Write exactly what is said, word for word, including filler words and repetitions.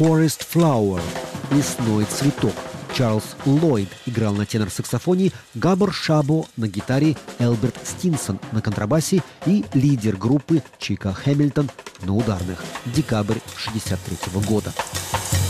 Forest Flower – лесной цветок. Чарльз Ллойд играл на тенор-саксофоне, Габор Шабо на гитаре, Элберт Стинсон на контрабасе и лидер группы Чика Хэмилтон на ударных. Декабрь шестьдесят третьего года.